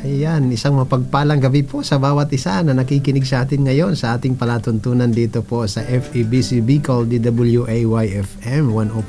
Ayan, isang mapagpalang gabi po sa bawat isa na nakikinig sa atin ngayon sa ating palatuntunan dito po sa FEBC Bicol DWAY-FM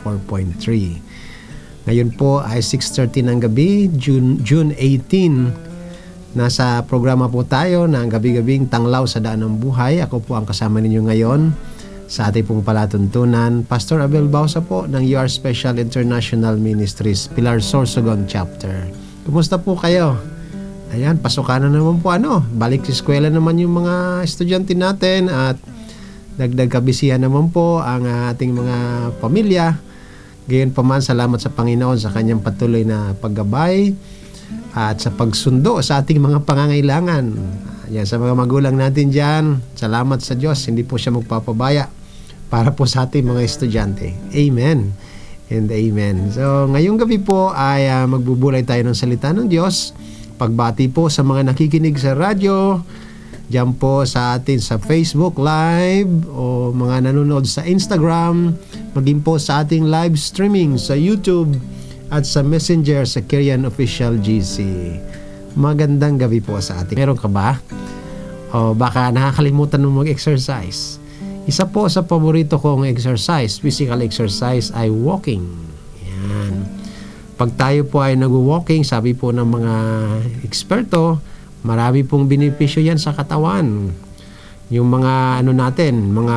104.3. Ngayon po ay 6:30 ng gabi, June 18. Nasa programa po tayo ng gabi-gabing tanglaw sa daan ng buhay. Ako po ang kasama ninyo ngayon sa ating pong palatuntunan. Pastor Abel Bausa po ng UR Special International Ministries, Pilar Sorsogon Chapter. Kumusta po kayo? Ayan, pasukan na naman po balik sa eskwela naman yung mga estudyante natin at dagdag kabisihan naman po ang ating mga pamilya. Gayon pa man, salamat sa Panginoon sa kanyang patuloy na paggabay at sa pagsundo sa ating mga pangangailangan. Ayan, sa mga magulang natin dyan, salamat sa Diyos, hindi po siya magpapabaya para po sa ating mga estudyante. Amen and amen. So, ngayong gabi po ay magbubulay tayo ng salita ng Diyos. Pagbati po sa mga nakikinig sa radyo, diyan po sa atin sa Facebook Live o mga nanonood sa Instagram, maging po sa ating live streaming sa YouTube at sa Messenger sa Kirian Official GC. Magandang gabi po sa atin. Meron ka ba? O baka nakakalimutan mo mag-exercise. Isa po sa paborito kong exercise, physical exercise, ay walking. Yan. Pag tayo po ay nag-walking, sabi po ng mga eksperto, marami pong benepisyo yan sa katawan. Yung mga natin, mga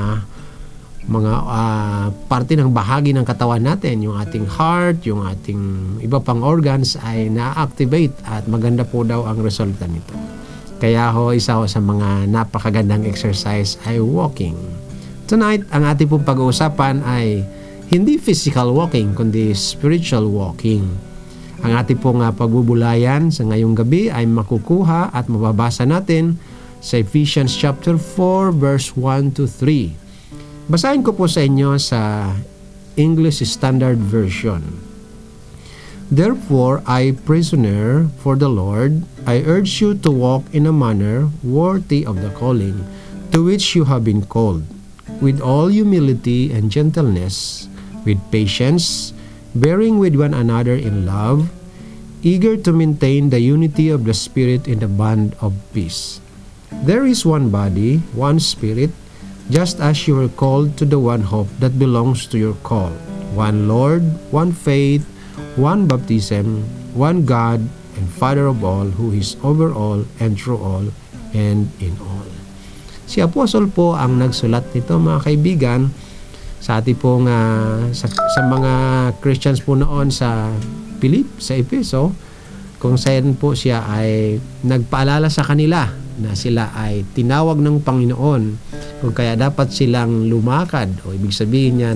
parte ng bahagi ng katawan natin, yung ating heart, yung ating iba pang organs ay na-activate at maganda po daw ang resulta nito. Kaya isa sa mga napakagandang exercise ay walking. Tonight, ang ating pong pag-uusapan ay hindi physical walking, kundi spiritual walking. Ang ating pong pagbubulayan sa ngayong gabi ay makukuha at mababasa natin sa Ephesians chapter 4 verse 1 to 3. Basahin ko po sa inyo sa English Standard Version. Therefore, I, prisoner for the Lord, I urge you to walk in a manner worthy of the calling to which you have been called, with all humility and gentleness, with patience, bearing with one another in love, eager to maintain the unity of the Spirit in the bond of peace. There is one body, one Spirit, just as you were called to the one hope that belongs to your call, one Lord, one faith, one baptism, one God and Father of all, who is over all and through all and in all. Si Apostol po ang nagsulat nito, mga kaibigan, sa ating pong sa mga Christians po noon sa Efeso, kung saan po siya ay nagpaalala sa kanila na sila ay tinawag ng Panginoon, kung kaya dapat silang lumakad, o ibig sabihin niya